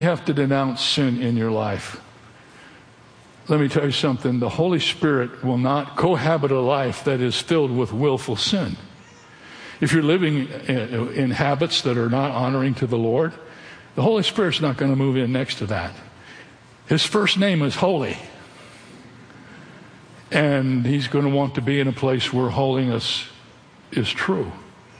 You have to denounce sin in your life. Let me tell you something. The Holy Spirit will not cohabit a life that is filled with willful sin. If you're living in habits that are not honoring to the Lord, the Holy Spirit's not going to move in next to that. His first name is holy. And he's going to want to be in a place where holiness is true.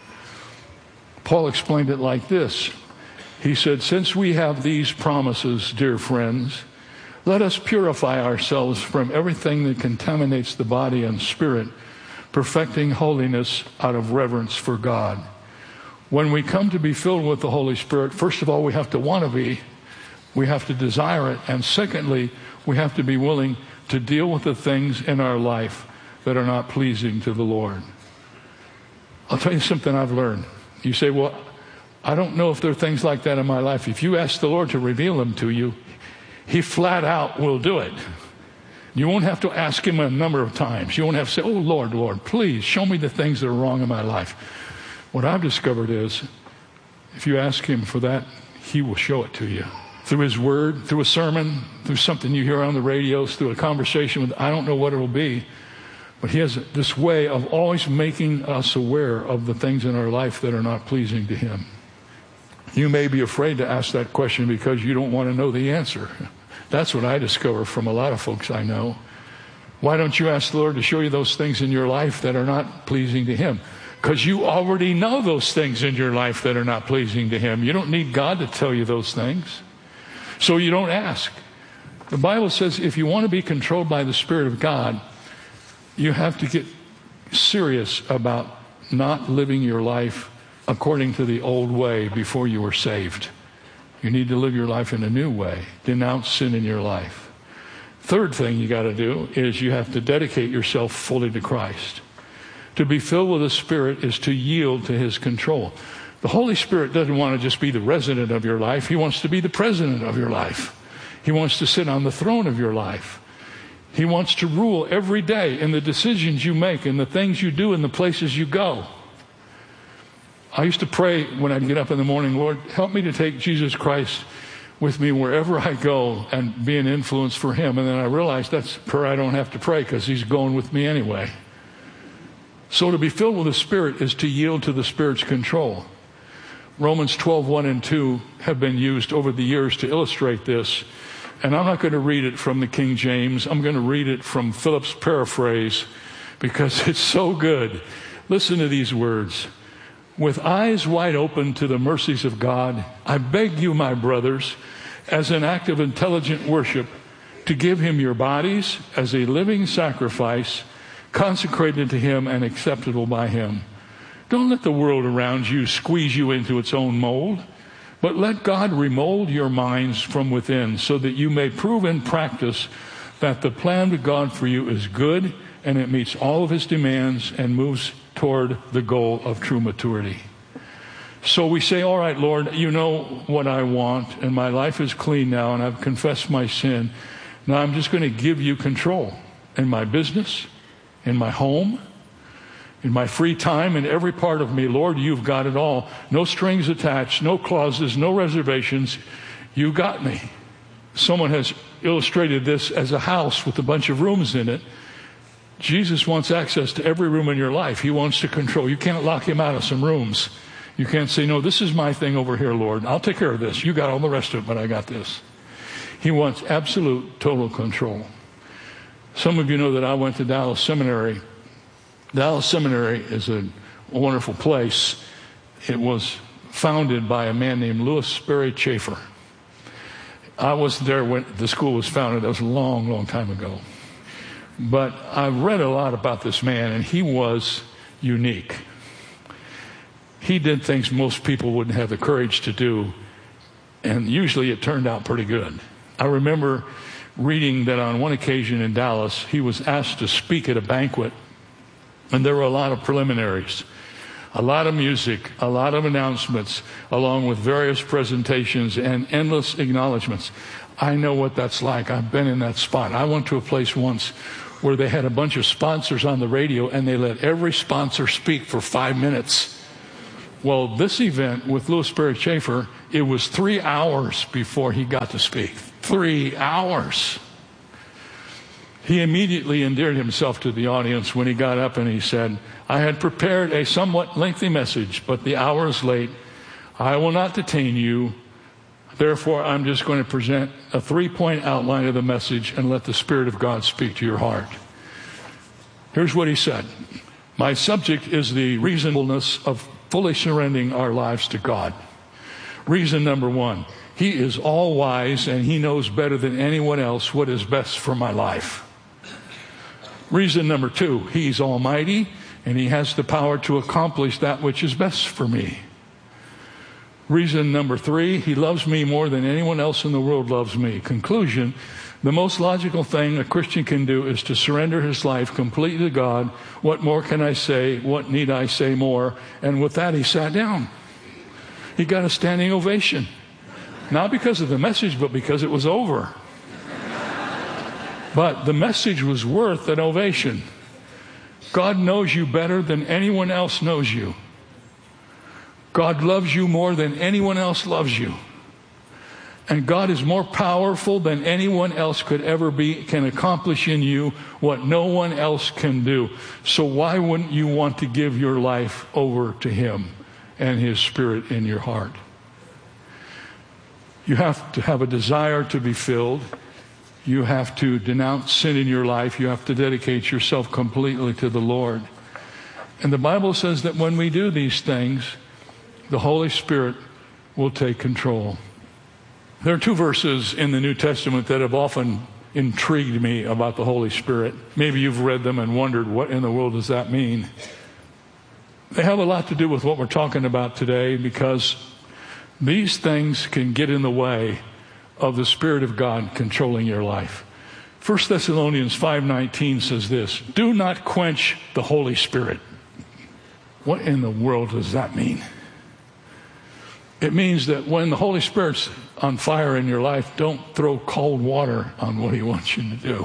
Paul explained it like this. He said, since we have these promises, dear friends, let us purify ourselves from everything that contaminates the body and spirit, perfecting holiness out of reverence for God. When we come to be filled with the Holy Spirit, first of all, we have to want to be. We have to desire it. And secondly, we have to be willing to deal with the things in our life that are not pleasing to the Lord. I'll tell you something I've learned. You say, well, I don't know if there are things like that in my life. If you ask the Lord to reveal them to you, He flat out will do it. You won't have to ask Him a number of times. You won't have to say, oh, Lord, please show me the things that are wrong in my life. What I've discovered is, if you ask Him for that, He will show it to you. Through His Word, through a sermon, through something you hear on the radios, through a conversation with, I don't know what it will be, but He has this way of always making us aware of the things in our life that are not pleasing to Him. You may be afraid to ask that question because you don't want to know the answer. That's what I discover from a lot of folks I know. Why don't you ask the Lord to show you those things in your life that are not pleasing to Him? Because you already know those things in your life that are not pleasing to Him. You don't need God to tell you those things. So you don't ask. The Bible says if you want to be controlled by the Spirit of God, you have to get serious about not living your life according to the old way before you were saved. You need to live your life in a new way. Denounce sin in your life. Third thing you got to do is you have to dedicate yourself fully to Christ. To be filled with the Spirit is to yield to His control. The Holy Spirit doesn't want to just be the resident of your life. He wants to be the president of your life. He wants to sit on the throne of your life. He wants to rule every day in the decisions you make, in the things you do, in the places you go. I used to pray when I'd get up in the morning, Lord, help me to take Jesus Christ with me wherever I go and be an influence for Him. And then I realized that's a prayer I don't have to pray because He's going with me anyway. So to be filled with the Spirit is to yield to the Spirit's control. Romans 12:1 and 2 have been used over the years to illustrate this. And I'm not going to read it from the King James. I'm going to read it from Phillips' paraphrase because it's so good. Listen to these words. With eyes wide open to the mercies of God, I beg you, my brothers, as an act of intelligent worship, to give Him your bodies as a living sacrifice, consecrated to Him and acceptable by Him. Don't let the world around you squeeze you into its own mold, but let God remold your minds from within so that you may prove in practice that the plan of God for you is good and it meets all of His demands and moves toward the goal of true maturity. So we say, all right, Lord, you know what I want, and my life is clean now, and I've confessed my sin. Now I'm just going to give you control in my business, in my home, in my free time, in every part of me. Lord, you've got it all. No strings attached, no clauses, no reservations. You got me. Someone has illustrated this as a house with a bunch of rooms in it. Jesus wants access to every room in your life. He wants to control. You can't lock Him out of some rooms. You can't say, no, this is my thing over here, Lord. I'll take care of this. You got all the rest of it, but I got this. He wants absolute, total control. Some of you know that I went to Dallas Seminary. Dallas Seminary is a wonderful place. It was founded by a man named Louis Sperry Chafer. I wasn't there when the school was founded. That was a long, long time ago. But I've read a lot about this man, and he was unique. He did things most people wouldn't have the courage to do, and usually it turned out pretty good. I remember reading that on one occasion in Dallas, he was asked to speak at a banquet, and there were a lot of preliminaries, a lot of music, a lot of announcements, along with various presentations and endless acknowledgments. I know what that's like. I've been in that spot. I went to a place once where they had a bunch of sponsors on the radio, and they let every sponsor speak for 5 minutes. Well, this event with Louis Sperry Chafer, it was 3 hours before he got to speak. 3 hours. He immediately endeared himself to the audience when he got up and he said, I had prepared a somewhat lengthy message, but the hour is late. I will not detain you. Therefore, I'm just going to present a 3-point outline of the message and let the Spirit of God speak to your heart. Here's what he said. My subject is the reasonableness of fully surrendering our lives to God. Reason number 1, He is all wise and He knows better than anyone else what is best for my life. Reason number 2, He's almighty and He has the power to accomplish that which is best for me. Reason number 3, He loves me more than anyone else in the world loves me. Conclusion, the most logical thing a Christian can do is to surrender his life completely to God. What more can I say? What need I say more? And with that, he sat down. He got a standing ovation. Not because of the message, but because it was over. But the message was worth an ovation. God knows you better than anyone else knows you. God loves you more than anyone else loves you. And God is more powerful than anyone else could ever be, can accomplish in you what no one else can do. So why wouldn't you want to give your life over to Him and His Spirit in your heart? You have to have a desire to be filled. You have to denounce sin in your life. You have to dedicate yourself completely to the Lord. And the Bible says that when we do these things, the Holy Spirit will take control. There are 2 verses in the New Testament that have often intrigued me about the Holy Spirit. Maybe you've read them and wondered, what in the world does that mean? They have a lot to do with what we're talking about today, because these things can get in the way of the Spirit of God controlling your life. 1 Thessalonians 5:19 says this, do not quench the Holy Spirit. What in the world does that mean? It means that when the Holy Spirit's on fire in your life, don't throw cold water on what He wants you to do.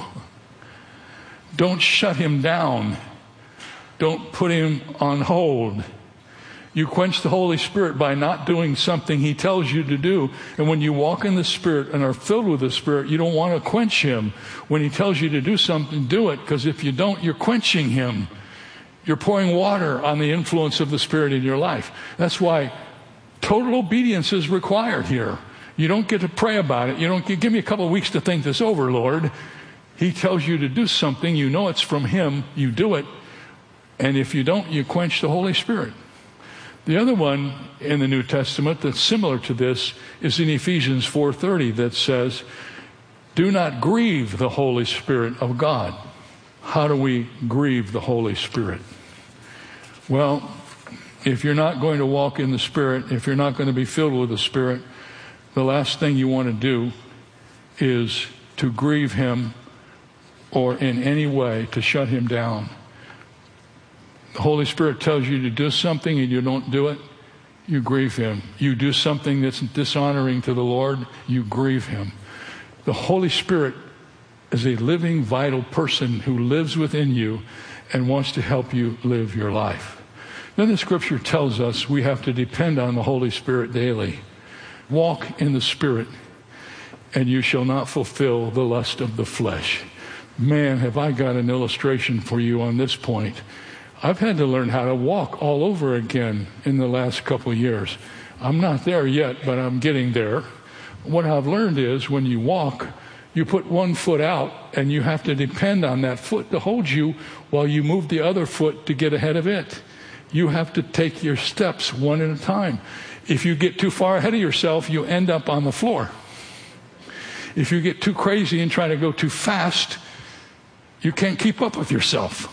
Don't shut Him down. Don't put Him on hold. You quench the Holy Spirit by not doing something He tells you to do. And when you walk in the Spirit and are filled with the Spirit, you don't want to quench Him. When He tells you to do something, do it, because if you don't, you're quenching Him. You're pouring water on the influence of the Spirit in your life. That's why total obedience is required here. You don't get to pray about it. You don't give me a couple of weeks to think this over, Lord. He tells you to do something. You know it's from Him. You do it. And if you don't, you quench the Holy Spirit. The other one in the New Testament that's similar to this is in Ephesians 4:30 that says, do not grieve the Holy Spirit of God. How do we grieve the Holy Spirit? Well, if you're not going to walk in the Spirit, if you're not going to be filled with the Spirit, the last thing you want to do is to grieve Him or in any way to shut Him down. The Holy Spirit tells you to do something and you don't do it, you grieve Him. You do something that's dishonoring to the Lord, you grieve Him. The Holy Spirit is a living, vital person who lives within you and wants to help you live your life. Then the Scripture tells us we have to depend on the Holy Spirit daily. Walk in the Spirit, and you shall not fulfill the lust of the flesh. Man, have I got an illustration for you on this point. I've had to learn how to walk all over again in the last couple of years. I'm not there yet, but I'm getting there. What I've learned is when you walk, you put one foot out, and you have to depend on that foot to hold you while you move the other foot to get ahead of it. You have to take your steps one at a time. If you get too far ahead of yourself, you end up on the floor. If you get too crazy and try to go too fast, you can't keep up with yourself.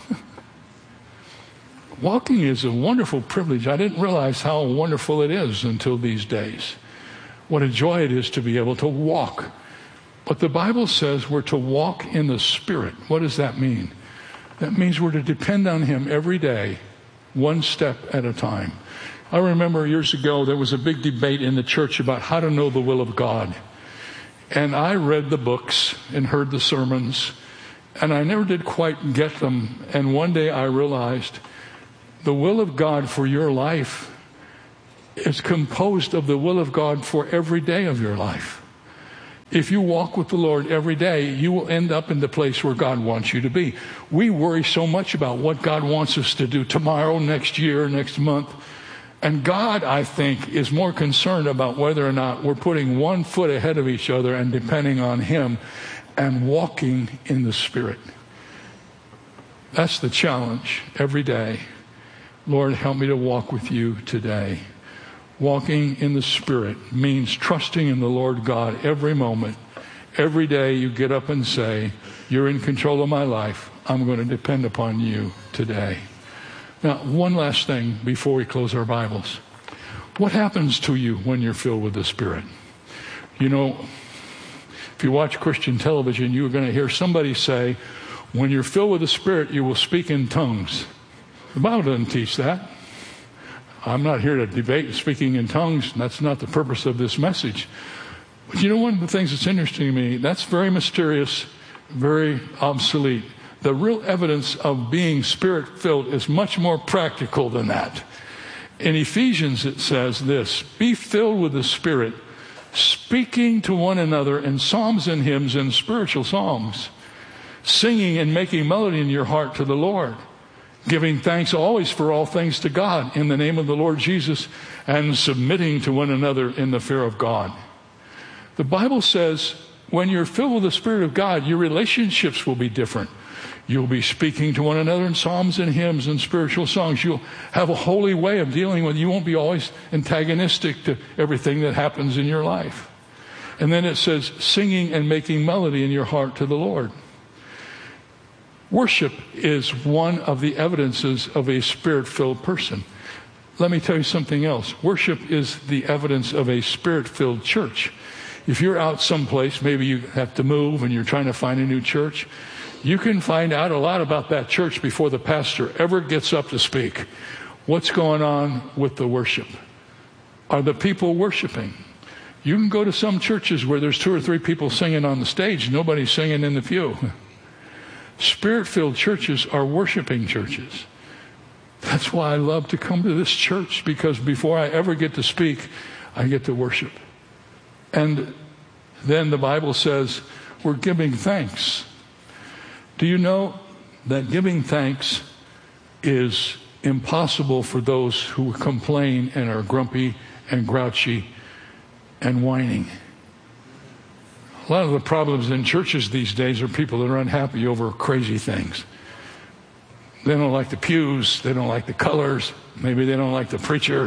Walking is a wonderful privilege. I didn't realize how wonderful it is until these days. What a joy it is to be able to walk. But the Bible says we're to walk in the Spirit. What does that mean? That means we're to depend on Him every day, one step at a time. I remember years ago there was a big debate in the church about how to know the will of God. And I read the books and heard the sermons, and I never did quite get them. And one day I realized the will of God for your life is composed of the will of God for every day of your life. If you walk with the Lord every day, you will end up in the place where God wants you to be. We worry so much about what God wants us to do tomorrow, next year, next month. And God, I think, is more concerned about whether or not we're putting one foot ahead of each other and depending on Him and walking in the Spirit. That's the challenge every day. Lord, help me to walk with you today. Walking in the Spirit means trusting in the Lord God every moment. Every day you get up and say, you're in control of my life. I'm going to depend upon you today. Now, one last thing before we close our Bibles. What happens to you when you're filled with the Spirit? You know, if you watch Christian television, you're going to hear somebody say, when you're filled with the Spirit, you will speak in tongues. The Bible doesn't teach that. I'm not here to debate speaking in tongues. That's not the purpose of this message. But you know, one of the things that's interesting to me, that's very mysterious, very obsolete. The real evidence of being Spirit-filled is much more practical than that. In Ephesians it says this, be filled with the Spirit, speaking to one another in psalms and hymns and spiritual songs, singing and making melody in your heart to the Lord, giving thanks always for all things to God in the name of the Lord Jesus, and submitting to one another in the fear of God. The Bible says when you're filled with the Spirit of God, your relationships will be different. You'll be speaking to one another in psalms and hymns and spiritual songs. You'll have a holy way of dealing with it. You won't be always antagonistic to everything that happens in your life. And then it says singing and making melody in your heart to the Lord. Worship is one of the evidences of a Spirit-filled person. Let me tell you something else. Worship is the evidence of a Spirit-filled church. If you're out someplace, maybe you have to move and you're trying to find a new church, you can find out a lot about that church before the pastor ever gets up to speak. What's going on with the worship? Are the people worshiping? You can go to some churches where there's 2 or 3 people singing on the stage. Nobody's singing in the pew. Spirit-filled churches are worshiping churches. That's why I love to come to this church, because before I ever get to speak, I get to worship. And then the Bible says we're giving thanks. Do you know that giving thanks is impossible for those who complain and are grumpy and grouchy and whining? A lot of the problems in churches these days are people that are unhappy over crazy things. They don't like the pews. They don't like the colors. Maybe they don't like the preacher.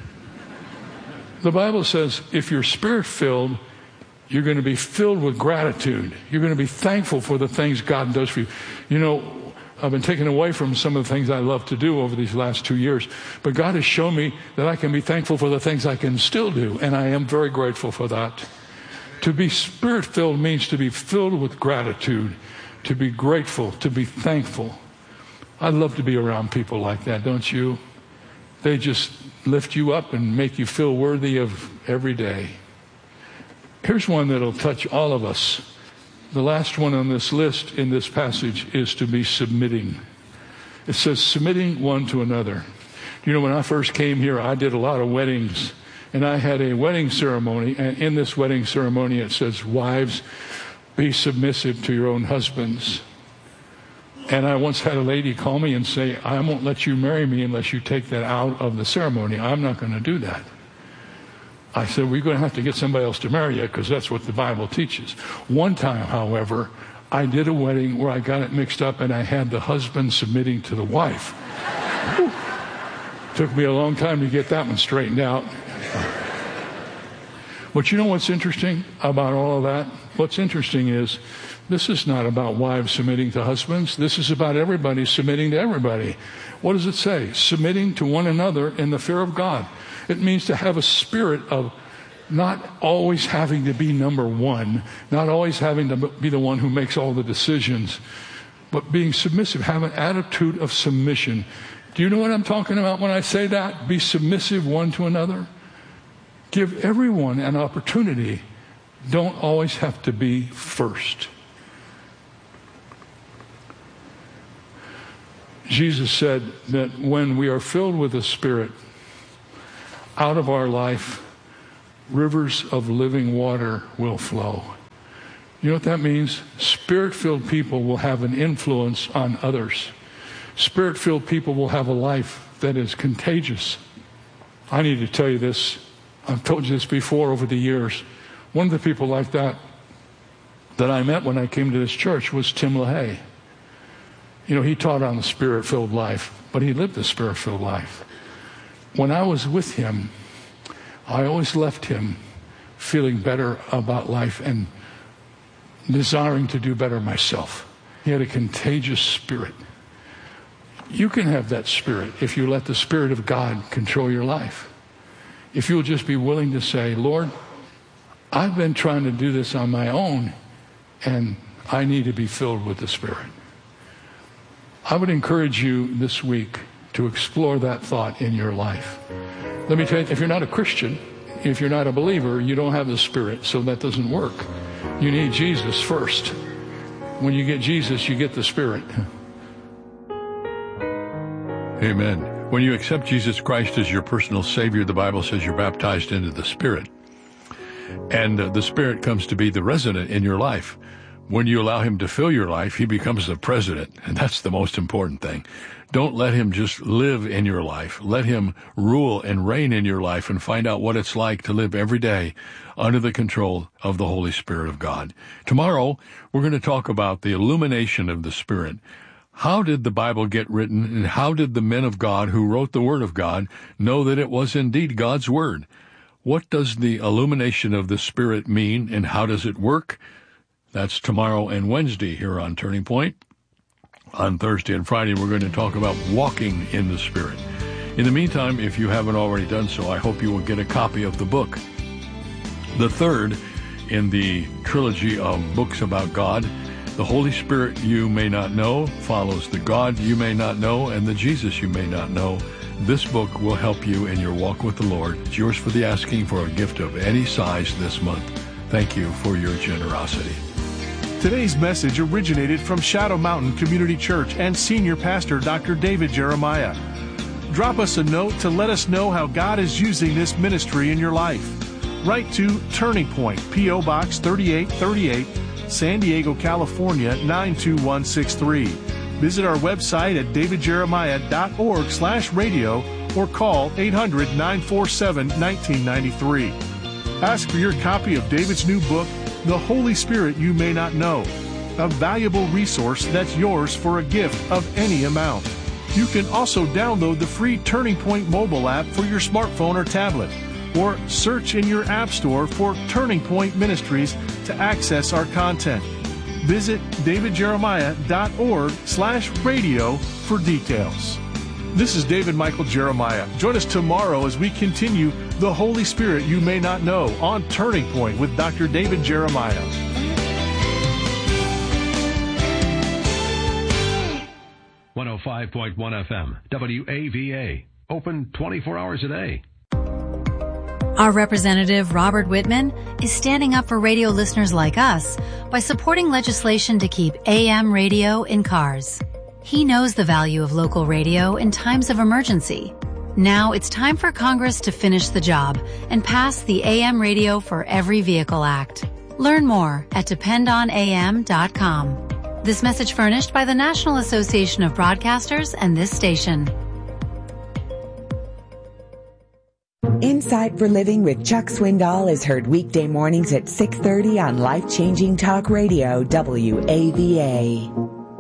The Bible says if you're Spirit-filled, you're going to be filled with gratitude. You're going to be thankful for the things God does for you. You know, I've been taken away from some of the things I love to do over these last 2 years. But God has shown me that I can be thankful for the things I can still do. And I am very grateful for that. To be Spirit-filled means to be filled with gratitude, to be grateful, to be thankful. I love to be around people like that, don't you? They just lift you up and make you feel worthy of every day. Here's one that'll touch all of us. The last one on this list in this passage is to be submitting. It says submitting one to another. You know, when I first came here, I did a lot of weddings. And I had a wedding ceremony, and in this wedding ceremony it says, wives, be submissive to your own husbands. And I once had a lady call me and say, I won't let you marry me unless you take that out of the ceremony. I'm not going to do that. I said, we're going to have to get somebody else to marry you, because that's what the Bible teaches. One time, however, I did a wedding where I got it mixed up, and I had the husband submitting to the wife. Took me a long time to get that one straightened out. But you know what's interesting about all of that? What's interesting is this is not about wives submitting to husbands. This is about everybody submitting to everybody. What does it say? Submitting to one another in the fear of God. It means to have a spirit of not always having to be number one, not always having to be the one who makes all the decisions, but being submissive, have an attitude of submission. Do you know what I'm talking about when I say that? Be submissive one to another. Give everyone an opportunity. Don't always have to be first. Jesus said that when we are filled with the Spirit, out of our life, rivers of living water will flow. You know what that means? Spirit-filled people will have an influence on others. Spirit-filled people will have a life that is contagious. I need to tell you this. I've told you this before over the years. One of the people like that I met when I came to this church was Tim LaHaye. You know, he taught on the Spirit-filled life, but he lived the Spirit-filled life. When I was with him, I always left him feeling better about life and desiring to do better myself. He had a contagious spirit. You can have that spirit if you let the Spirit of God control your life. If you'll just be willing to say, Lord, I've been trying to do this on my own, and I need to be filled with the Spirit. I would encourage you this week to explore that thought in your life. Let me tell you, if you're not a Christian, if you're not a believer, you don't have the Spirit, so that doesn't work. You need Jesus first. When you get Jesus, you get the Spirit. Amen. When you accept Jesus Christ as your personal Savior, the Bible says you're baptized into the Spirit. And the Spirit comes to be the resident in your life. When you allow Him to fill your life, He becomes the president. And that's the most important thing. Don't let Him just live in your life. Let Him rule and reign in your life and find out what it's like to live every day under the control of the Holy Spirit of God. Tomorrow, we're going to talk about the illumination of the Spirit. How did the Bible get written, and how did the men of God who wrote the Word of God know that it was indeed God's Word? What does the illumination of the Spirit mean, and how does it work? That's tomorrow and Wednesday here on Turning Point. On Thursday and Friday, we're going to talk about walking in the Spirit. In the meantime, if you haven't already done so, I hope you will get a copy of the book. The third in the trilogy of books about God, The Holy Spirit You May Not Know, follows the God You May Not Know and the Jesus You May Not Know. This book will help you in your walk with the Lord. It's yours for the asking for a gift of any size this month. Thank you for your generosity. Today's message originated from Shadow Mountain Community Church and Senior Pastor Dr. David Jeremiah. Drop us a note to let us know how God is using this ministry in your life. Write to Turning Point, P.O. Box 3838, San Diego, California 92163. Visit our website at davidjeremiah.org/radio or call 800-947-1993. Ask for your copy of David's new book, The Holy Spirit You May Not Know, a valuable resource that's yours for a gift of any amount. You can also download the free Turning Point mobile app for your smartphone or tablet, or search in your app store for Turning Point Ministries to access our content. Visit davidjeremiah.org/radio for details. This is David Michael Jeremiah. Join us tomorrow as we continue The Holy Spirit You May Not Know on Turning Point with Dr. David Jeremiah. .105.1 FM, WAVA, open 24 hours a day. Our representative, Robert Whitman, is standing up for radio listeners like us by supporting legislation to keep AM radio in cars. He knows the value of local radio in times of emergency. Now it's time for Congress to finish the job and pass the AM Radio for Every Vehicle Act. Learn more at dependonam.com. This message furnished by the National Association of Broadcasters and this station. Insight for Living with Chuck Swindoll is heard weekday mornings at 6:30 on Life-Changing Talk Radio, WAVA.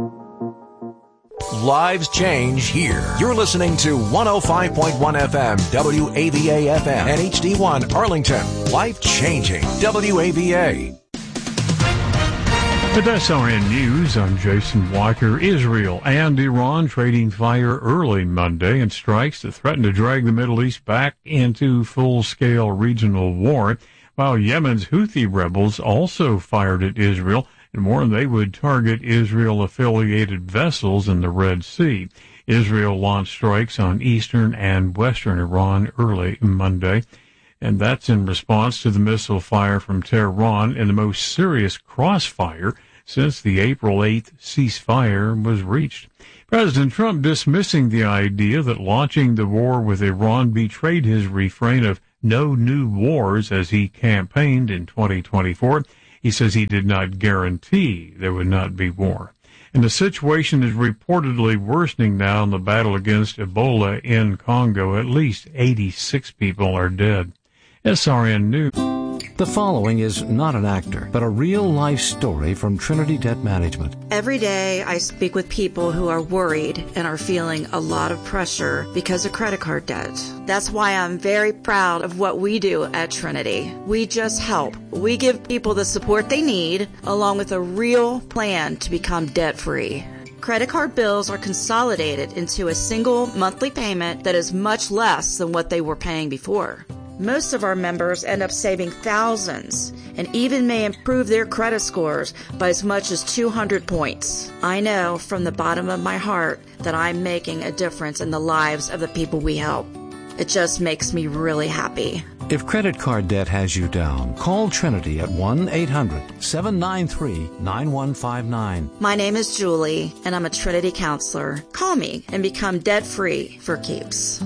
Lives change here. You're listening to 105.1 FM, WAVA FM, and HD1 Arlington. Life-changing, WAVA. With SRN News, I'm Jason Walker. Israel and Iran trading fire early Monday in strikes that threaten to drag the Middle East back into full-scale regional war, while Yemen's Houthi rebels also fired at Israel and warned they would target Israel-affiliated vessels in the Red Sea. Israel launched strikes on eastern and western Iran early Monday, and that's in response to the missile fire from Tehran and the most serious crossfire since the April 8th ceasefire was reached. President Trump dismissing the idea that launching the war with Iran betrayed his refrain of no new wars as he campaigned in 2024. He says he did not guarantee there would not be war. And the situation is reportedly worsening now in the battle against Ebola in Congo. At least 86 people are dead. SRN News. The following is not an actor, but a real-life story from Trinity Debt Management. Every day I speak with people who are worried and are feeling a lot of pressure because of credit card debt. That's why I'm very proud of what we do at Trinity. We just help. We give people the support they need, along with a real plan to become debt-free. Credit card bills are consolidated into a single monthly payment that is much less than what they were paying before. Most of our members end up saving thousands and even may improve their credit scores by as much as 200 points. I know from the bottom of my heart that I'm making a difference in the lives of the people we help. It just makes me really happy. If credit card debt has you down, call Trinity at 1-800-793-9159. My name is Julie, and I'm a Trinity counselor. Call me and become debt-free for keeps.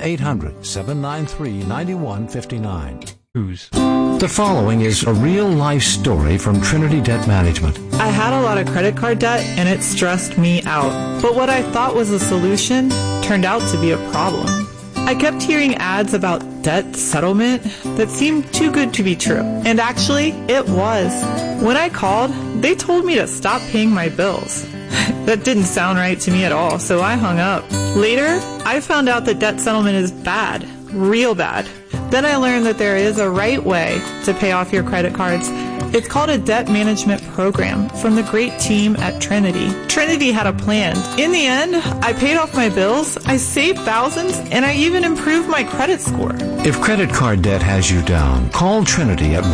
1-800-793-9159. The following is a real-life story from Trinity Debt Management. I had a lot of credit card debt, and it stressed me out. But what I thought was a solution turned out to be a problem. I kept hearing ads about debt settlement that seemed too good to be true. And actually, it was. When I called, they told me to stop paying my bills. That didn't sound right to me at all, so I hung up. Later, I found out that debt settlement is bad, real bad. Then I learned that there is a right way to pay off your credit cards. It's called a debt management program from the great team at Trinity. Trinity had a plan. In the end, I paid off my bills, I saved thousands, and I even improved my credit score. If credit card debt has you down, call Trinity at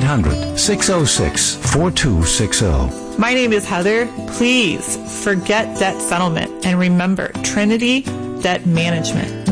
1-800-606-4260. My name is Heather. Please forget debt settlement and remember Trinity Debt Management.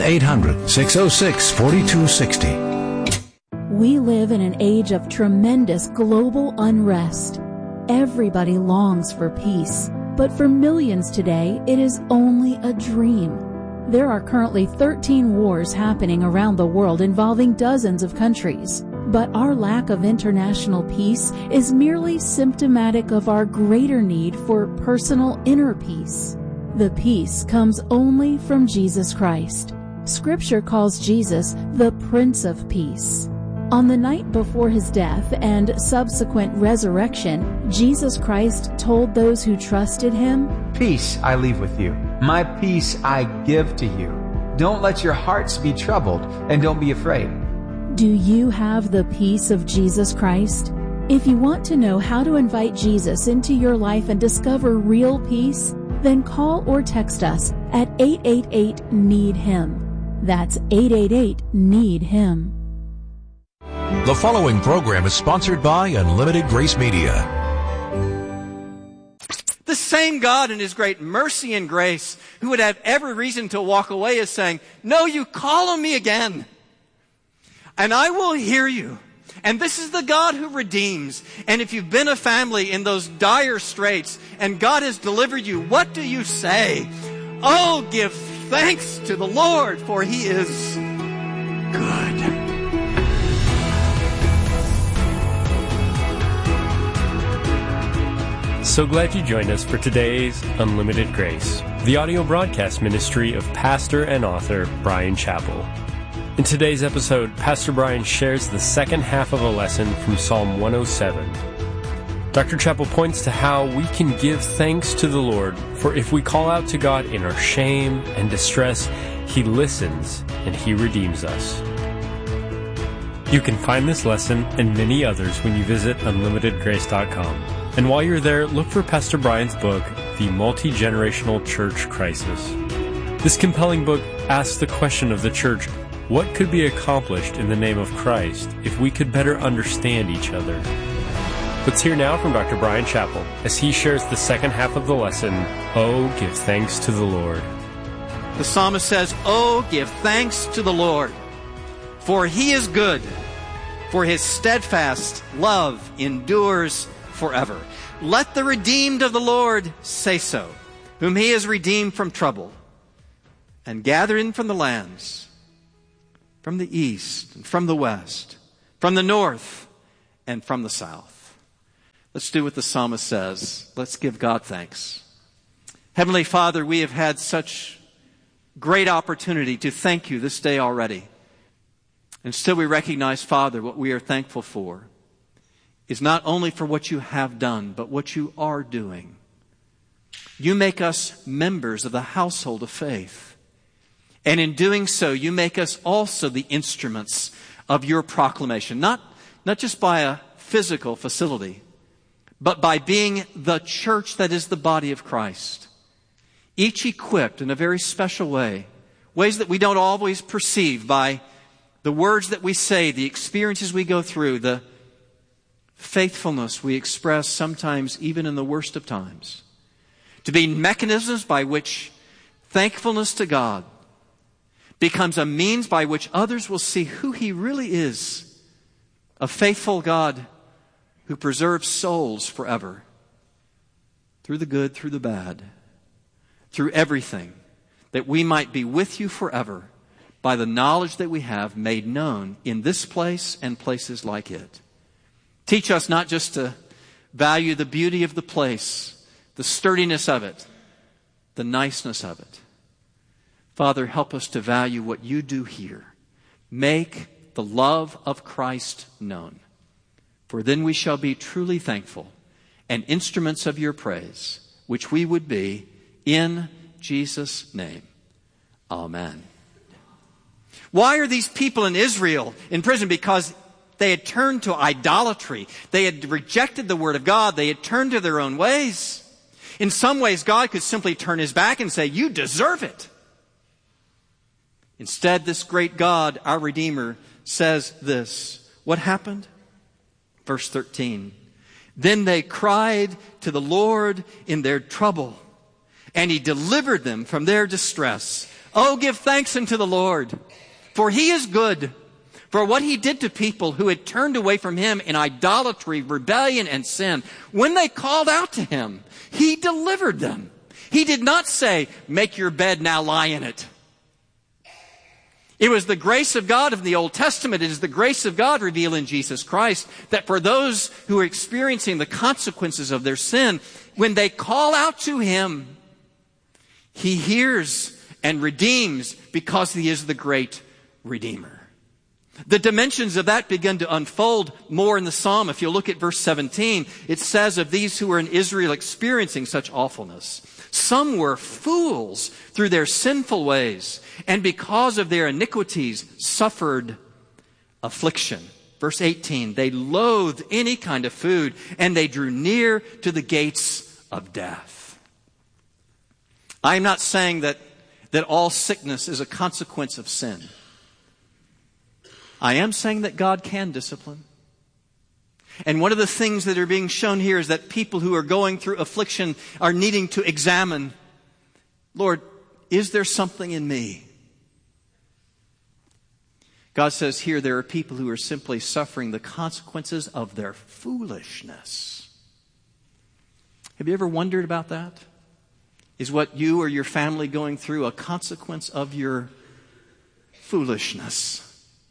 1-800-606-4260. We live in an age of tremendous global unrest. Everybody longs for peace, but for millions today, it is only a dream. There are currently 13 wars happening around the world involving dozens of countries. But our lack of international peace is merely symptomatic of our greater need for personal inner peace. The peace comes only from Jesus Christ. Scripture calls Jesus the Prince of Peace. On the night before his death and subsequent resurrection, Jesus Christ told those who trusted him, "Peace I leave with you. My peace I give to you. Don't let your hearts be troubled, and don't be afraid." Do you have the peace of Jesus Christ? If you want to know how to invite Jesus into your life and discover real peace, then call or text us at 888-NEED-HIM. That's 888-NEED-HIM. The following program is sponsored by Unlimited Grace Media. The same God in His great mercy and grace, who would have every reason to walk away, is saying, "No, you call on me again, and I will hear you." And this is the God who redeems. And if you've been a family in those dire straits and God has delivered you, what do you say? Oh, give thanks to the Lord, for He is good. So glad you joined us for today's Unlimited Grace, the audio broadcast ministry of pastor and author Bryan Chapell. In today's episode, Pastor Bryan shares the second half of a lesson from Psalm 107. Dr. Chapell points to how we can give thanks to the Lord, for if we call out to God in our shame and distress, He listens and He redeems us. You can find this lesson and many others when you visit unlimitedgrace.com. And while you're there, look for Pastor Bryan's book, The Multi-Generational Church Crisis. This compelling book asks the question of the church, what could be accomplished in the name of Christ if we could better understand each other? Let's hear now from Dr. Bryan Chapell as he shares the second half of the lesson, Oh, give thanks to the Lord. The psalmist says, "Oh, give thanks to the Lord, for He is good, for His steadfast love endures forever. Let the redeemed of the Lord say so, whom he has redeemed from trouble and gathered in from the lands, from the east and from the west, from the north and from the south. Let's do what the psalmist says. Let's give God thanks. Heavenly Father, we have had such great opportunity to thank you this day already. And still we recognize, Father, what we are thankful for is not only for what you have done, but what you are doing. You make us members of the household of faith. And in doing so, you make us also the instruments of your proclamation. Not just by a physical facility, but by being the church that is the body of Christ. Each equipped in a very special way, ways that we don't always perceive by the words that we say, the experiences we go through, the faithfulness we express sometimes even in the worst of times. To be mechanisms by which thankfulness to God becomes a means by which others will see who he really is, a faithful God who preserves souls forever, through the good, through the bad, through everything, that we might be with you forever by the knowledge that we have made known in this place and places like it. Teach us not just to value the beauty of the place, the sturdiness of it, the niceness of it. Father, help us to value what you do here. Make the love of Christ known. For then we shall be truly thankful and instruments of your praise, which we would be in Jesus' name. Amen. Why are these people in Israel in prison? Because they had turned to idolatry. They had rejected the word of God. They had turned to their own ways. In some ways, God could simply turn his back and say, you deserve it. Instead, this great God, our Redeemer, says this. What happened? Verse 13. Then they cried to the Lord in their trouble, and he delivered them from their distress. Oh, give thanks unto the Lord, for he is good. For what he did to people who had turned away from him in idolatry, rebellion, and sin, when they called out to him, he delivered them. He did not say, make your bed, now lie in it. It was the grace of God of the Old Testament. It is the grace of God revealed in Jesus Christ that for those who are experiencing the consequences of their sin, when they call out to him, he hears and redeems because he is the great Redeemer. The dimensions of that begin to unfold more in the psalm. If you look at verse 17, it says of these who were in Israel experiencing such awfulness, some were fools through their sinful ways, and because of their iniquities suffered affliction. Verse 18, they loathed any kind of food, and they drew near to the gates of death. I am not saying that all sickness is a consequence of sin. I am saying that God can discipline. And one of the things that are being shown here is that people who are going through affliction are needing to examine, Lord, is there something in me? God says here there are people who are simply suffering the consequences of their foolishness. Have you ever wondered about that? Is what you or your family going through a consequence of your foolishness?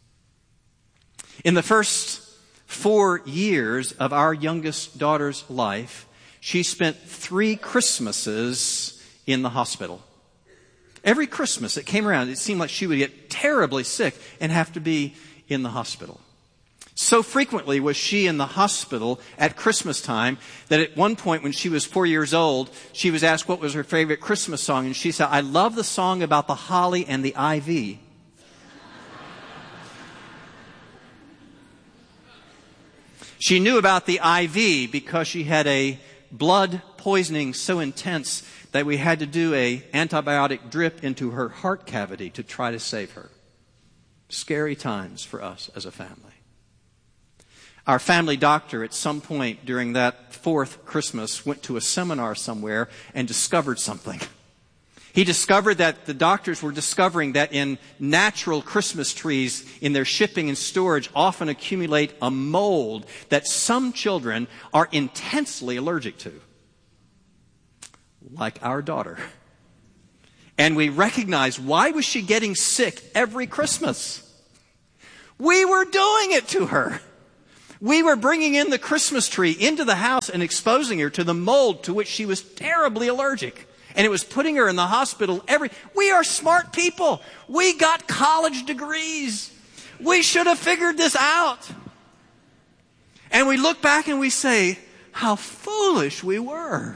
In the first 4 years of our youngest daughter's life, she spent 3 Christmases in the hospital. Every Christmas that came around, it seemed like she would get terribly sick and have to be in the hospital. So frequently was she in the hospital at Christmas time that at one point when she was 4 years old, she was asked what was her favorite Christmas song, and she said, I love the song about the holly and the ivy. She knew about the IV because she had a blood poisoning so intense that we had to do an antibiotic drip into her heart cavity to try to save her. Scary times for us as a family. Our family doctor at some point during that 4th Christmas went to a seminar somewhere and discovered something. He discovered that the doctors were discovering that in natural Christmas trees, in their shipping and storage, often accumulate a mold that some children are intensely allergic to. Like our daughter. And we recognize, why was she getting sick every Christmas? We were doing it to her. We were bringing in the Christmas tree into the house and exposing her to the mold to which she was terribly allergic. And it was putting her in the hospital We are smart people. We got college degrees. We should have figured this out. And we look back and we say, how foolish we were.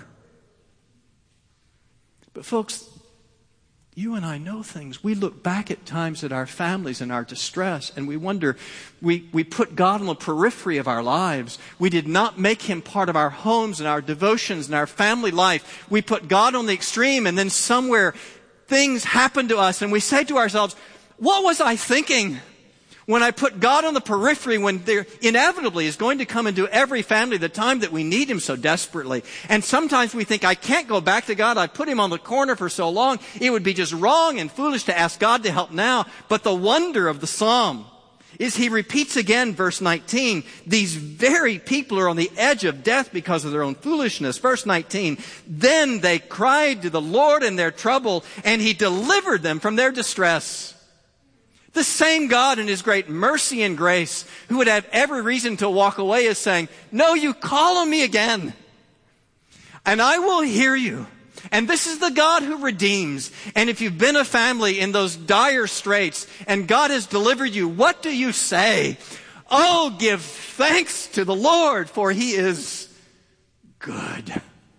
But folks, you and I know things. We look back at times at our families and our distress, and we wonder, we put God on the periphery of our lives. We did not make Him part of our homes and our devotions and our family life. We put God on the extreme, and then somewhere things happen to us, and we say to ourselves, what was I thinking when I put God on the periphery, when there inevitably is going to come into every family the time that we need Him so desperately? And sometimes we think, I can't go back to God. I put Him on the corner for so long. It would be just wrong and foolish to ask God to help now. But the wonder of the psalm is he repeats again, verse 19, these very people are on the edge of death because of their own foolishness. Verse 19, then they cried to the Lord in their trouble, and He delivered them from their distress. The same God in His great mercy and grace, who would have every reason to walk away, is saying, no, you call on me again, and I will hear you. And this is the God who redeems. And if you've been a family in those dire straits and God has delivered you, what do you say? Oh, give thanks to the Lord, for He is good.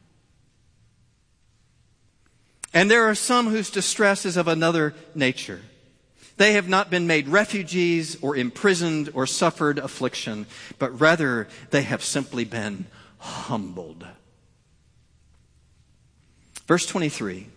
And there are some whose distress is of another nature. They have not been made refugees or imprisoned or suffered affliction, but rather they have simply been humbled. Verse 23.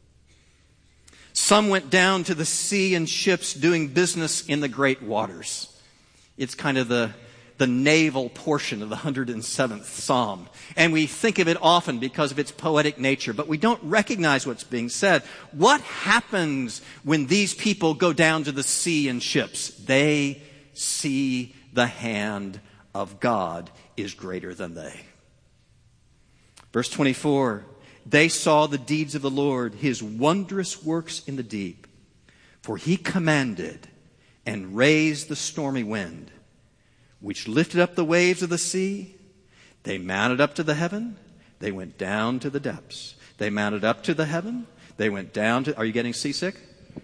Some went down to the sea in ships doing business in the great waters. It's kind of the naval portion of the 107th Psalm. And we think of it often because of its poetic nature, but we don't recognize what's being said. What happens when these people go down to the sea in ships? They see the hand of God is greater than they. Verse 24, they saw the deeds of the Lord, His wondrous works in the deep. For He commanded and raised the stormy wind, which lifted up the waves of the sea. They mounted up to the heaven. They went down to the depths. They mounted up to the heaven. They went down to... Are you getting seasick?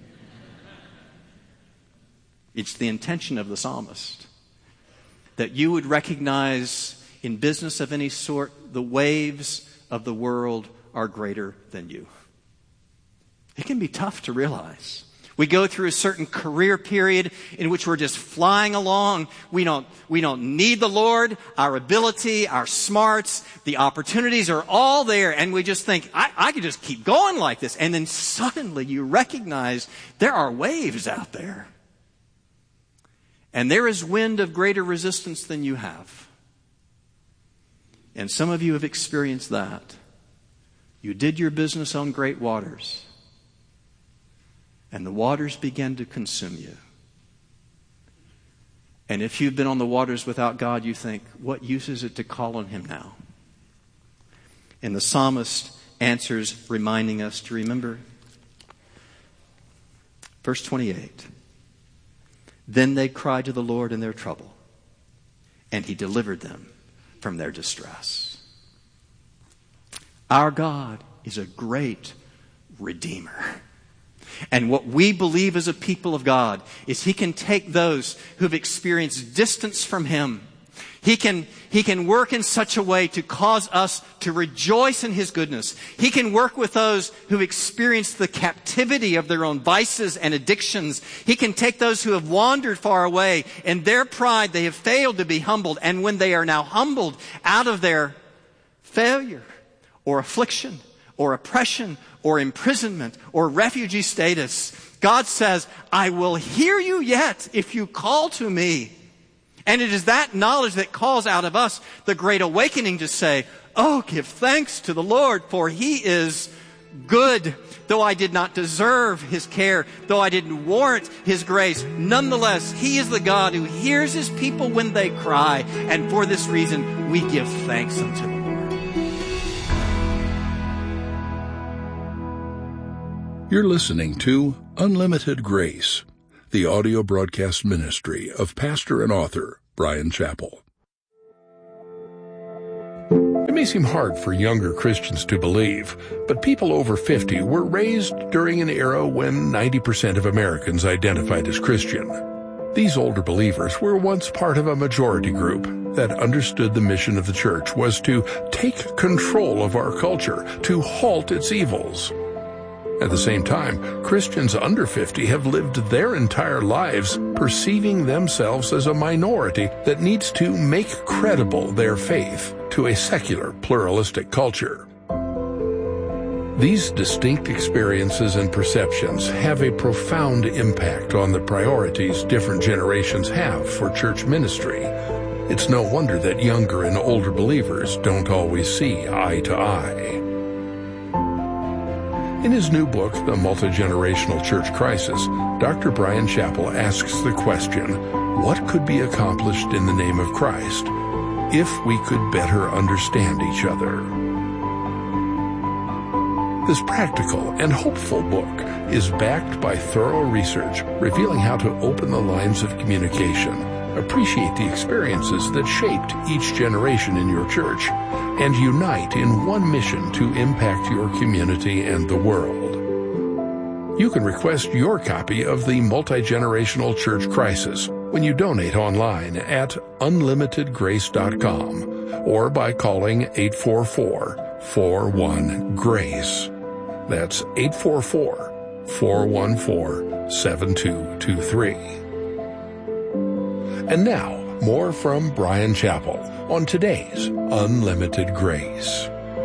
It's the intention of the psalmist that you would recognize in business of any sort, the waves of the world are greater than you. It can be tough to realize. We go through a certain career period in which we're just flying along. We don't need the Lord. Our ability, our smarts, the opportunities are all there. And we just think, I could just keep going like this. And then suddenly you recognize there are waves out there. And there is wind of greater resistance than you have. And some of you have experienced that. You did your business on great waters, and the waters began to consume you. And if you've been on the waters without God, you think, what use is it to call on Him now? And the psalmist answers, reminding us to remember. Verse 28. Then they cried to the Lord in their trouble, and He delivered them from their distress. Our God is a great Redeemer. And what we believe as a people of God is He can take those who've experienced distance from Him. He can work in such a way to cause us to rejoice in His goodness. He can work with those who've experienced the captivity of their own vices and addictions. He can take those who have wandered far away. In their pride, they have failed to be humbled. And when they are now humbled out of their failure or affliction or oppression or imprisonment or refugee status, God says, I will hear you yet if you call to me. And it is that knowledge that calls out of us the great awakening to say, oh, give thanks to the Lord, for He is good, though I did not deserve His care, though I didn't warrant His grace. Nonetheless, He is the God who hears His people when they cry, and for this reason we give thanks unto the Lord. You're listening to Unlimited Grace, the audio broadcast ministry of pastor and author Bryan Chapell. It may seem hard for younger Christians to believe, but people over 50 were raised during an era when 90% of Americans identified as Christian. These older believers were once part of a majority group that understood the mission of the church was to take control of our culture, to halt its evils. At the same time, Christians under 50 have lived their entire lives perceiving themselves as a minority that needs to make credible their faith to a secular, pluralistic culture. These distinct experiences and perceptions have a profound impact on the priorities different generations have for church ministry. It's no wonder that younger and older believers don't always see eye to eye. In his new book, The Multi-Generational Church Crisis, Dr. Bryan Chapell asks the question, what could be accomplished in the name of Christ if we could better understand each other? This practical and hopeful book is backed by thorough research revealing how to open the lines of communication, appreciate the experiences that shaped each generation in your church, and unite in one mission to impact your community and the world. You can request your copy of The Multi-Generational Church Crisis when you donate online at unlimitedgrace.com or by calling 844-41-GRACE. That's 844-414-7223. And now, more from Bryan Chapell on today's Unlimited Grace.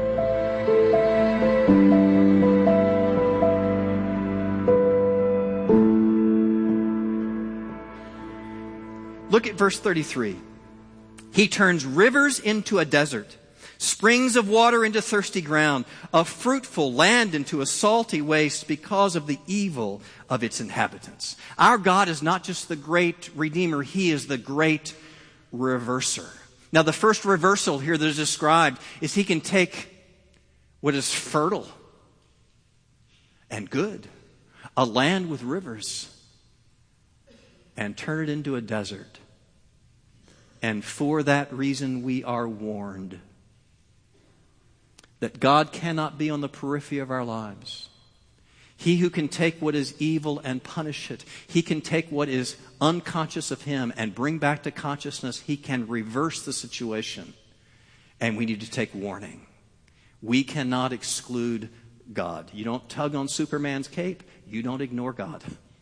Look at verse 33. He turns rivers into a desert, springs of water into thirsty ground, a fruitful land into a salty waste because of the evil of its inhabitants. Our God is not just the great Redeemer, He is the great reverser. Now, the first reversal here that is described is He can take what is fertile and good, a land with rivers, and turn it into a desert. And for that reason, we are warned that God cannot be on the periphery of our lives. He who can take what is evil and punish it, He can take what is unconscious of Him and bring back to consciousness. He can reverse the situation. And we need to take warning. We cannot exclude God. You don't tug on Superman's cape. You don't ignore God.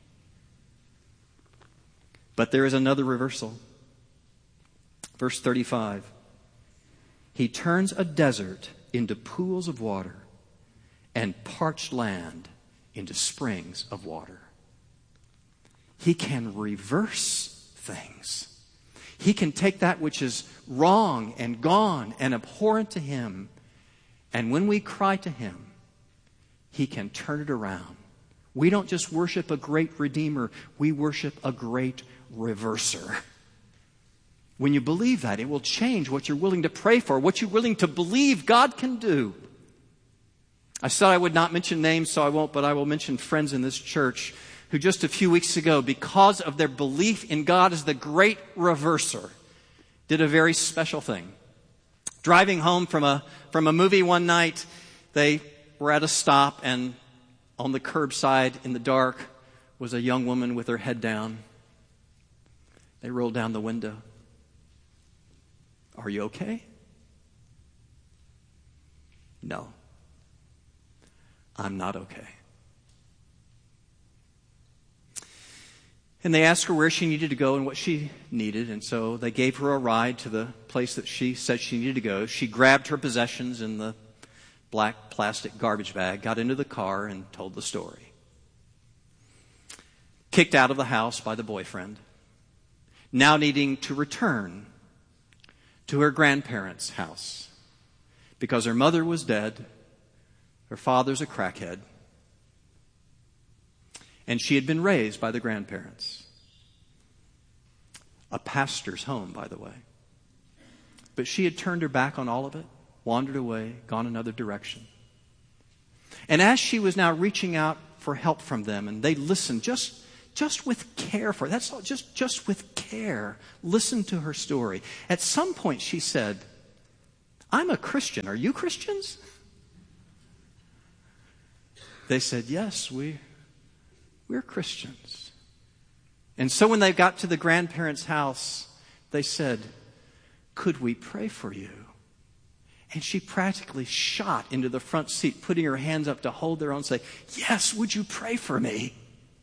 But there is another reversal. Verse 35. He turns a desert into pools of water and parched land into springs of water. He can reverse things. He can take that which is wrong and gone and abhorrent to Him, and when we cry to Him, He can turn it around. We don't just worship a great Redeemer, we worship a great reverser. When you believe that, it will change what you're willing to pray for, what you're willing to believe God can do. I said I would not mention names, so I won't, but I will mention friends in this church who just a few weeks ago, because of their belief in God as the great reverser, did a very special thing. Driving home from a movie one night, they were at a stop, and on the curbside in the dark was a young woman with her head down. They rolled down the window. "Are you okay?" "No, I'm not okay." And they asked her where she needed to go and what she needed, and so they gave her a ride to the place that she said she needed to go. She grabbed her possessions in the black plastic garbage bag, got into the car, and told the story. Kicked out of the house by the boyfriend, now needing to return to her grandparents' house because her mother was dead, Her father's a crackhead. And she had been raised by the grandparents. A pastor's home, by the way. But she had turned her back on all of it, wandered away, gone another direction. And as she was now reaching out for help from them, and they listened just with care for her, that's all, just with care, listened to her story. At some point she said, I'm a Christian. Are you Christians? They said, yes, we're Christians. And so when they got to the grandparents' house, they said, could we pray for you? And she practically shot into the front seat, putting her hands up to hold their own, and say, yes, would you pray for me?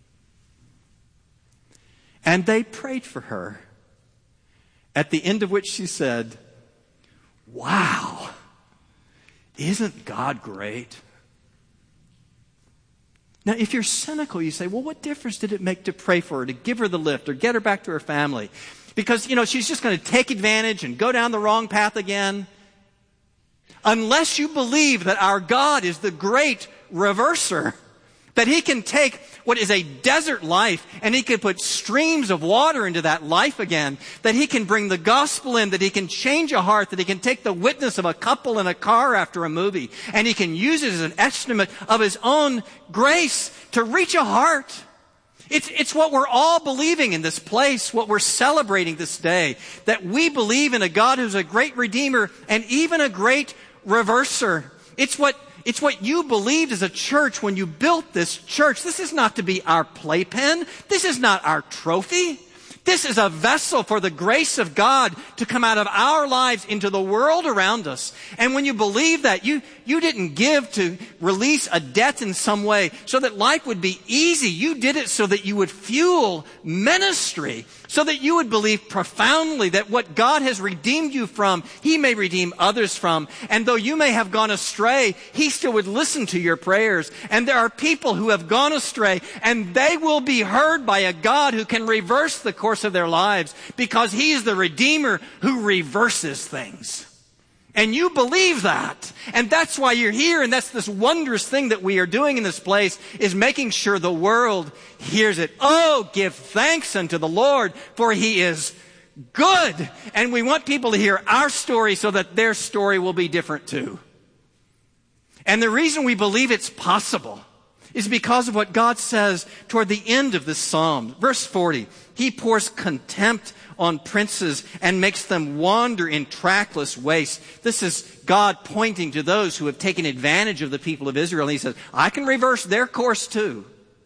And they prayed for her, at the end of which she said, wow, isn't God great? Now, if you're cynical, you say, well, what difference did it make to pray for her, to give her the lift, or get her back to her family? Because, she's just going to take advantage and go down the wrong path again. Unless you believe that our God is the great reverser, that He can take what is a desert life and He can put streams of water into that life again, that He can bring the gospel in, that He can change a heart, that He can take the witness of a couple in a car after a movie, and He can use it as an estimate of His own grace to reach a heart. It's what we're all believing in this place, what we're celebrating this day, that we believe in a God who's a great Redeemer and even a great reverser. It's what you believed as a church when you built this church. This is not to be our playpen. This is not our trophy. This is a vessel for the grace of God to come out of our lives into the world around us. And when you believe that, you didn't give to release a debt in some way so that life would be easy. You did it so that you would fuel ministry, so that you would believe profoundly that what God has redeemed you from, He may redeem others from. And though you may have gone astray, He still would listen to your prayers. And there are people who have gone astray, and they will be heard by a God who can reverse the course of their lives, because He is the Redeemer who reverses things. And you believe that. And that's why you're here. And that's this wondrous thing that we are doing in this place, is making sure the world hears it. Oh, give thanks unto the Lord, for He is good. And we want people to hear our story so that their story will be different too. And the reason we believe it's possible is because of what God says toward the end of this psalm. Verse 40, He pours contempt on princes and makes them wander in trackless wastes. This is God pointing to those who have taken advantage of the people of Israel. And He says, I can reverse their course too.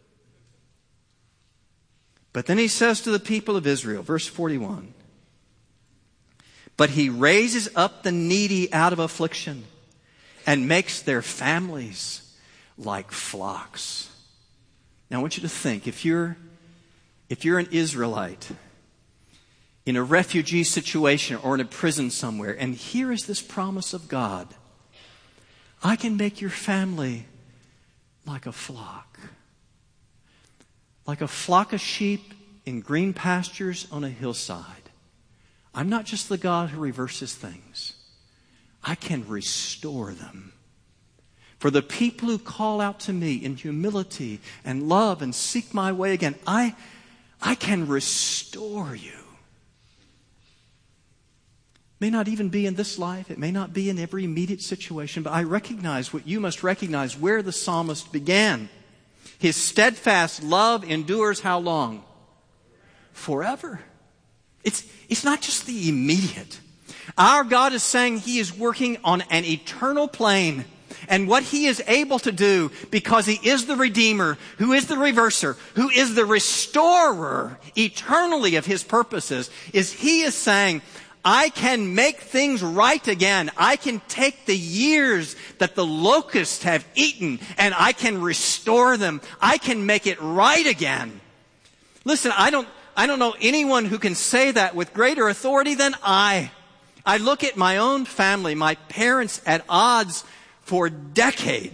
But then He says to the people of Israel, verse 41, but He raises up the needy out of affliction and makes their families like flocks. Now I want you to think, if you're an Israelite in a refugee situation or in a prison somewhere, and here is this promise of God, I can make your family like a flock of sheep in green pastures on a hillside. I'm not just the God who reverses things. I can restore them. For the people who call out to me in humility and love and seek my way again, I can restore you. It may not even be in this life. It may not be in every immediate situation, but I recognize what you must recognize, where the psalmist began. His steadfast love endures how long? Forever. It's not just the immediate. Our God is saying He is working on an eternal plane. And what He is able to do, because He is the Redeemer, who is the reverser, who is the restorer eternally of His purposes, is He is saying, I can make things right again. I can take the years that the locusts have eaten and I can restore them. I can make it right again. Listen, I don't know anyone who can say that with greater authority than I. I look at my own family, my parents at odds for decades.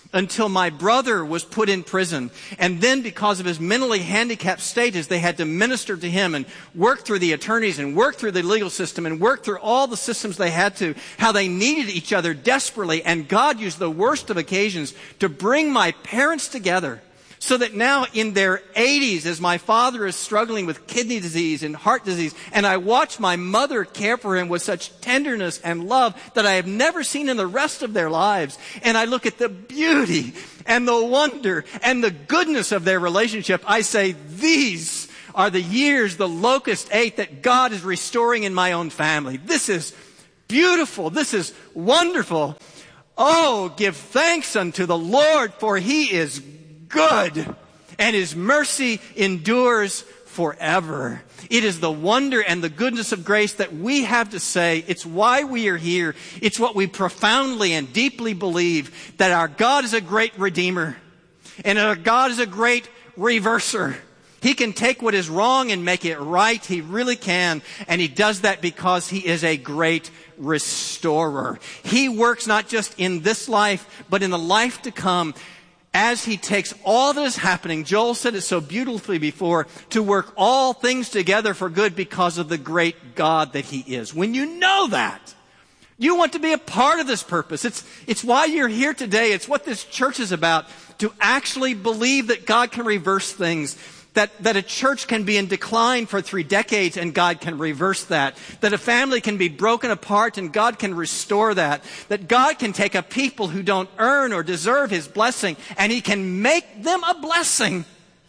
until my brother was put in prison. And then because of his mentally handicapped status, they had to minister to him and work through the attorneys and work through the legal system and work through all the systems they had to, how they needed each other desperately. And God used the worst of occasions to bring my parents together. So that now in their 80s, as my father is struggling with kidney disease and heart disease, and I watch my mother care for him with such tenderness and love that I have never seen in the rest of their lives. And I look at the beauty and the wonder and the goodness of their relationship. I say, these are the years the locust ate that God is restoring in my own family. This is beautiful. This is wonderful. Oh, give thanks unto the Lord, for he is good, and his mercy endures forever. It is the wonder and the goodness of grace that we have to say. It's why we are here. It's what we profoundly and deeply believe, that our God is a great redeemer, and our God is a great reverser. He can take what is wrong and make it right. He really can. And he does that because he is a great restorer. He works not just in this life, but in the life to come, as he takes all that is happening. Joel said it so beautifully before, to work all things together for good because of the great God that he is. When you know that, you want to be a part of this purpose. It's why you're here today. It's what this church is about, to actually believe that God can reverse things. That a church can be in decline for 3 decades and God can reverse that. That a family can be broken apart and God can restore that. That God can take a people who don't earn or deserve his blessing and he can make them a blessing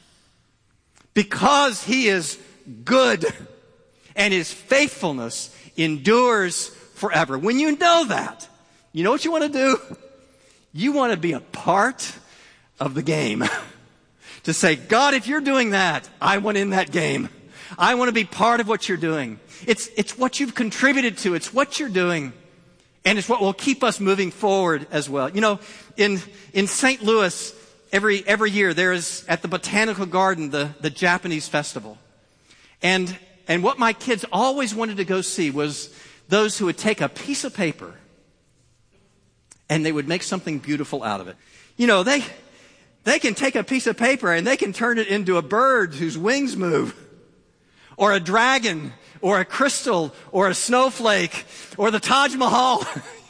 because he is good and his faithfulness endures forever. When you know that, you know what you want to do? You want to be a part of the game. To say, God, if you're doing that, I want in that game. I want to be part of what you're doing. It's what you've contributed to. It's what you're doing. And it's what will keep us moving forward as well. You know, in St. Louis, every year there is at the Botanical Garden, the Japanese festival. And what my kids always wanted to go see was those who would take a piece of paper and they would make something beautiful out of it. You know, they can take a piece of paper and they can turn it into a bird whose wings move, or a dragon, or a crystal, or a snowflake, or the Taj Mahal.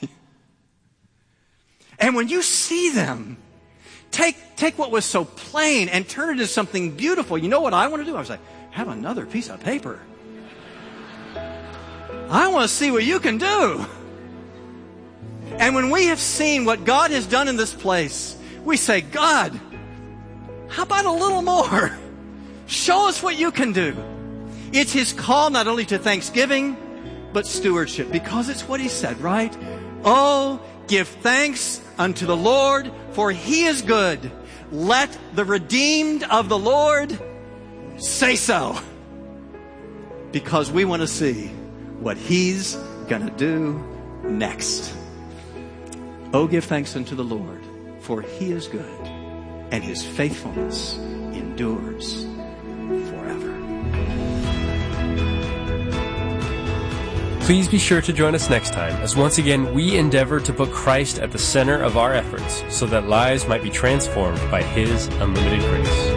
And when you see them take what was so plain and turn it into something beautiful, you know what I want to do? I was like, have another piece of paper. I want to see what you can do. And when we have seen what God has done in this place, we say, God, how about a little more? Show us what you can do. It's his call not only to thanksgiving, but stewardship, because it's what he said, right? Oh, give thanks unto the Lord, for he is good. Let the redeemed of the Lord say so. Because we want to see what he's going to do next. Oh, give thanks unto the Lord, for he is good, and his faithfulness endures forever. Please be sure to join us next time, as once again we endeavor to put Christ at the center of our efforts so that lives might be transformed by his unlimited grace.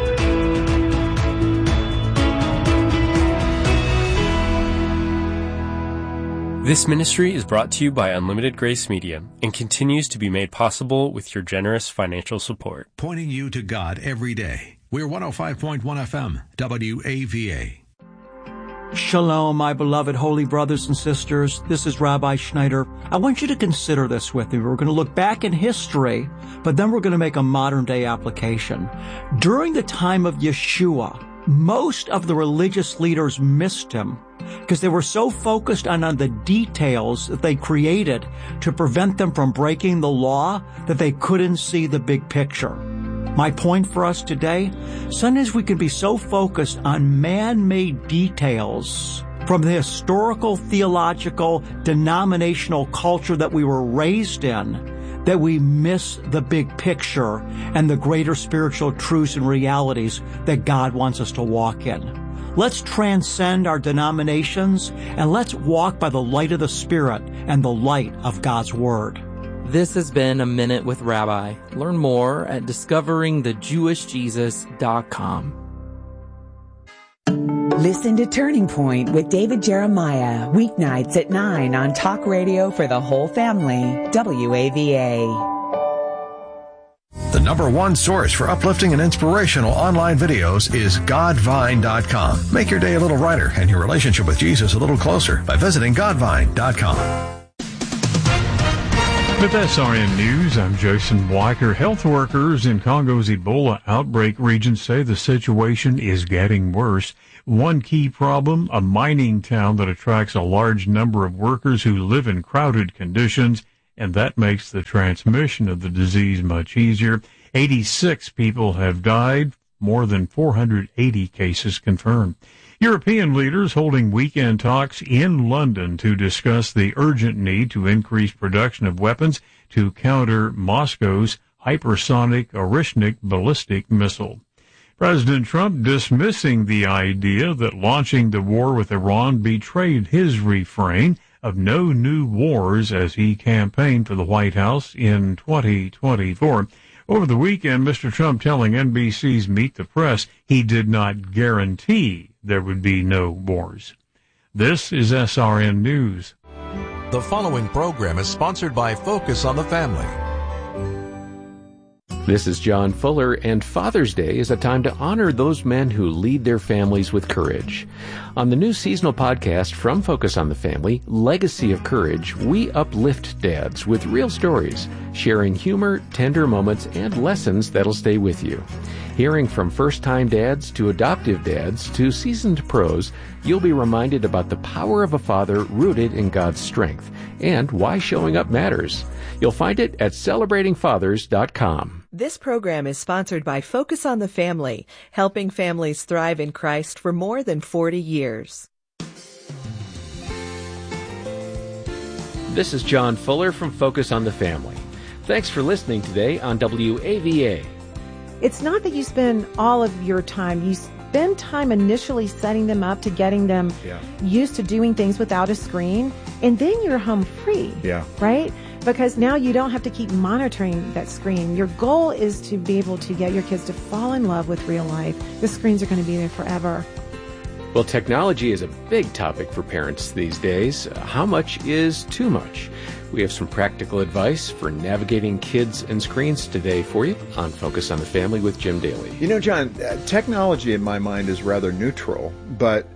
This ministry is brought to you by Unlimited Grace Media and continues to be made possible with your generous financial support. Pointing you to God every day. We're 105.1 FM, WAVA. Shalom, my beloved holy brothers and sisters. This is Rabbi Schneider. I want you to consider this with me. We're going to look back in history, but then we're going to make a modern day application. During the time of Yeshua, most of the religious leaders missed him because they were so focused on the details that they created to prevent them from breaking the law that they couldn't see the big picture. My point for us today, sometimes we can be so focused on man-made details from the historical, theological, denominational culture that we were raised in that we miss the big picture and the greater spiritual truths and realities that God wants us to walk in. Let's transcend our denominations and let's walk by the light of the Spirit and the light of God's Word. This has been A Minute with Rabbi. Learn more at discoveringthejewishjesus.com. Listen to Turning Point with David Jeremiah, weeknights at 9 on Talk Radio for the whole family, WAVA. The number one source for uplifting and inspirational online videos is Godvine.com. Make your day a little brighter and your relationship with Jesus a little closer by visiting Godvine.com. With SRN News, I'm Jason Weicker. Health workers in Congo's Ebola outbreak region say the situation is getting worse. One key problem, a mining town that attracts a large number of workers who live in crowded conditions, and that makes the transmission of the disease much easier. 86 people have died, more than 480 cases confirmed. European leaders holding weekend talks in London to discuss the urgent need to increase production of weapons to counter Moscow's hypersonic Orishnik ballistic missile. President Trump dismissing the idea that launching the war with Iran betrayed his refrain of no new wars as he campaigned for the White House in 2024. Over the weekend, Mr. Trump telling NBC's Meet the Press he did not guarantee there would be no wars. This is SRN News. The following program is sponsored by Focus on the Family. This is John Fuller, and Father's Day is a time to honor those men who lead their families with courage. On the new seasonal podcast from Focus on the Family, Legacy of Courage, we uplift dads with real stories, sharing humor, tender moments, and lessons that'll stay with you. Hearing from first-time dads to adoptive dads to seasoned pros, you'll be reminded about the power of a father rooted in God's strength and why showing up matters. You'll find it at celebratingfathers.com. This program is sponsored by Focus on the Family, helping families thrive in Christ for more than 40 years. This is John Fuller from Focus on the Family. Thanks for listening today on WAVA. It's not that you spend all of your time. You spend time initially setting them up to getting them used to doing things without a screen, and then you're home free, right? Because now you don't have to keep monitoring that screen. Your goal is to be able to get your kids to fall in love with real life. The screens are going to be there forever. Well, technology is a big topic for parents these days. How much is too much? We have some practical advice for navigating kids and screens today for you on Focus on the Family with Jim Daly. You know, John, technology in my mind is rather neutral, but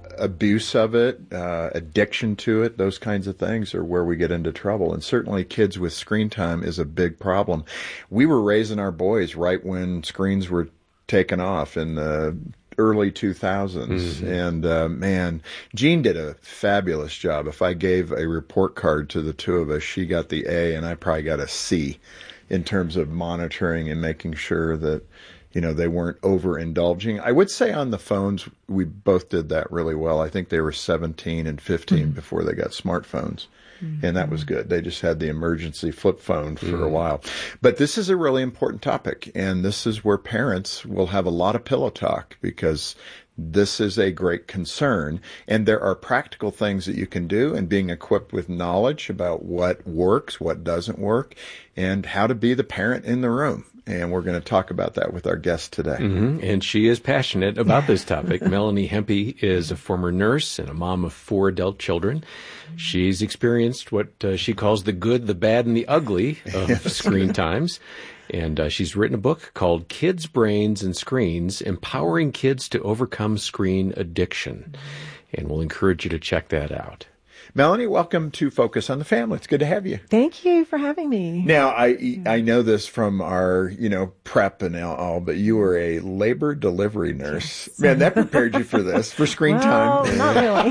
abuse of it, addiction to it, those kinds of things are where we get into trouble. And certainly kids with screen time is a big problem. We were raising our boys right when screens were taken off in the early 2000s. And man, Jean did a fabulous job. If I gave a report card to the two of us, she got the A and I probably got a C in terms of monitoring and making sure that, you know, they weren't overindulging. I would say on the phones, we both did that really well. I think they were 17 and 15 before they got smartphones. And that was good. They just had the emergency flip phone for a while. But this is a really important topic. And this is where parents will have a lot of pillow talk because this is a great concern. And there are practical things that you can do, and being equipped with knowledge about what works, what doesn't work, and how to be the parent in the room. And we're going to talk about that with our guest today. And she is passionate about this topic. Melanie Hempy is a former nurse and a mom of 4 adult children. She's experienced what she calls the good, the bad, and the ugly of screen times. And she's written a book called Kids, Brains, and Screens, Empowering Kids to Overcome Screen Addiction. And we'll encourage you to check that out. Melanie, welcome to Focus on the Family. It's good to have you. Thank you for having me. Now, I know this from our, prep and all, but you were a labor delivery nurse. Yes. Man, that prepared you for this, for screen time. Not really.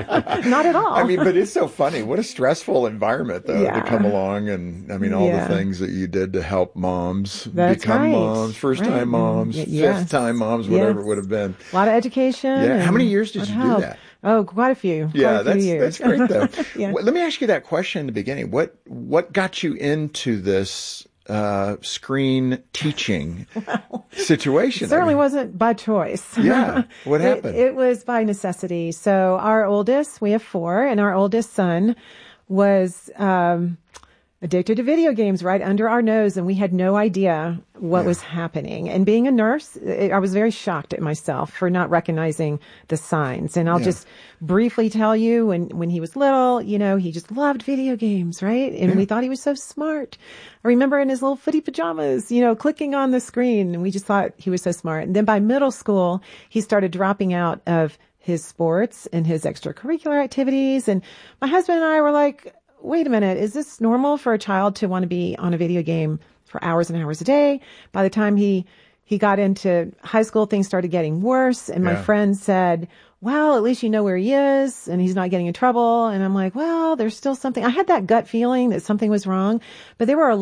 Not at all. I mean, but it's so funny. What a stressful environment, though, to come along and, all the things that you did to help moms become moms, first-time moms, fifth-time moms, whatever it would have been. A lot of education. Yeah. How many years did you do that? Oh, quite a few. That's great, though. Let me ask you that question in the beginning. What got you into this screen teaching situation? It certainly wasn't by choice. Yeah. What happened? It was by necessity. So our oldest, we have 4, and our oldest son was, addicted to video games right under our nose, and we had no idea what was happening. And being a nurse, I was very shocked at myself for not recognizing the signs. And I'll just briefly tell you, when he was little, he just loved video games, right? And we thought he was so smart. I remember in his little footy pajamas, clicking on the screen, and we just thought he was so smart. And then by middle school, he started dropping out of his sports and his extracurricular activities. And my husband and I were like, wait a minute, is this normal for a child to want to be on a video game for hours and hours a day? By the time he got into high school, things started getting worse. And my friend said, well, at least you know where he is and he's not getting in trouble. And I'm like, well, there's still something. I had that gut feeling that something was wrong, but there were a